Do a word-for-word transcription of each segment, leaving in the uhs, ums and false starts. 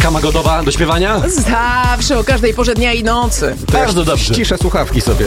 Kama gotowa do śpiewania? Zawsze, o każdej porze dnia i nocy. Bardzo dobrze. Ciszę słuchawki sobie.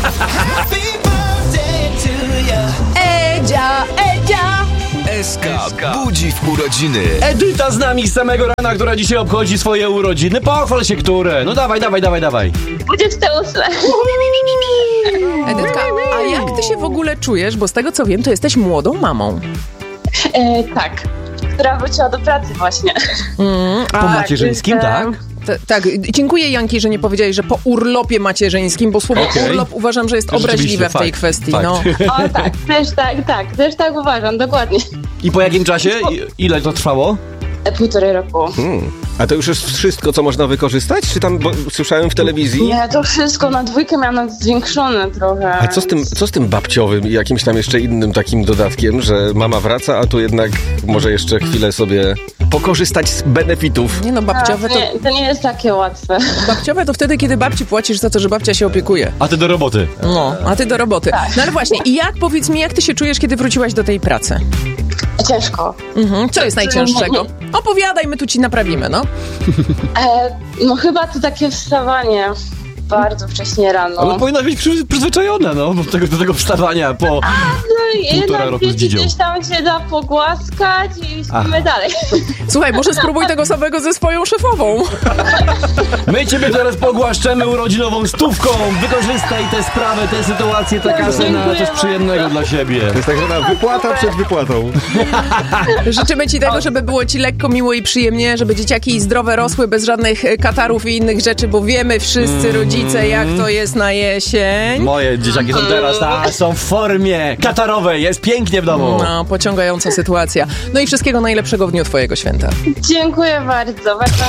Edzia, Edzia! S K budzi w urodziny. Edyta z nami z samego rana, która dzisiaj obchodzi swoje urodziny. Pochwal się, które. No dawaj, dawaj, dawaj, dawaj. dwudzieste ósme. Edytka, a jak ty się w ogóle czujesz? Bo z tego co wiem, to jesteś młodą mamą. E, tak, która wróciła do pracy właśnie. Mm, Po a, macierzyńskim, tak? t- tak, dziękuję Janki, że nie powiedziałeś, że po urlopie macierzyńskim, bo słowo Okej. urlop uważam, że jest Rzeczywiście, obraźliwe w tej fakt, kwestii. fakt. No. O tak, też tak, tak, też tak uważam, dokładnie. I po jakim czasie? I, ile to trwało? E, półtorej roku. Hmm. A to już jest wszystko, co można wykorzystać? Czy tam, bo słyszałem w telewizji... Nie, to wszystko na dwójkę miałam nawet zwiększone trochę. A co z tym, co z tym babciowym i jakimś tam jeszcze innym takim dodatkiem, że mama wraca, a tu jednak może jeszcze chwilę sobie pokorzystać z benefitów? Nie no, babciowe A, to, nie, to nie jest takie łatwe. babciowe to wtedy, kiedy babci płacisz za to, że babcia się opiekuje. A ty do roboty. No, a ty do roboty. No ale właśnie, i jak, powiedz mi, jak ty się czujesz, kiedy wróciłaś do tej pracy? Ciężko. Mhm. Co jest najcięższego? Opowiadaj, my tu ci naprawimy, no. E, no chyba to takie wstawanie bardzo wcześnie rano. Ale powinnaś być przy, przyzwyczajona, no, do tego, do tego wstawania po... No i Półtora jednak roku z dzieci dzidzią. gdzieś tam się da pogłaskać i śpimy Aha. dalej. Słuchaj, może spróbuj tego samego ze swoją szefową. My ciebie teraz pogłaszczemy urodzinową stówką. Wykorzystaj tę sprawę, tę sytuację, tę kasę na coś przyjemnego dla siebie. To jest tak zwana wypłata przed wypłatą. Życzymy ci tego, żeby było ci lekko, miło i przyjemnie, żeby dzieciaki zdrowe rosły bez żadnych e, katarów i innych rzeczy, bo wiemy wszyscy rodzice, jak to jest na jesień. Moje dzieciaki są teraz, a, są w formie katarowej, jest pięknie w domu. No, pociągająca sytuacja. No i wszystkiego najlepszego w dniu twojego święta. Dziękuję bardzo. bardzo